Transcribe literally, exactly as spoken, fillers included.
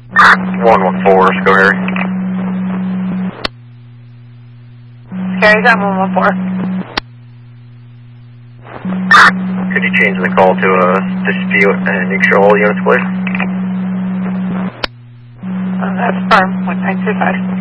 one one four, go Harry. Harry's on one one four. Could you change the call to a dispute and make sure all units, please? Uh, that's firm, one nine two five.